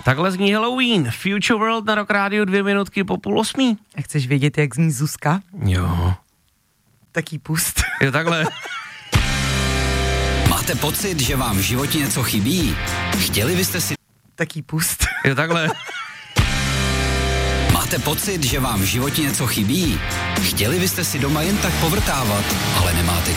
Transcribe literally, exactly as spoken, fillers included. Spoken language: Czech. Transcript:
Takhle zní Halloween. Future World na Rock Radio dvě minutky po půl osmí. A chceš vědět, jak zní Zuzka? Jo. Tak jí pust. Jo, takhle. Máte pocit, že vám v životě něco chybí? Chtěli byste si... Tak jí pust. Jo, takhle. Máte pocit, že vám v životě něco chybí? Chtěli byste si doma jen tak povrtávat, ale nemáte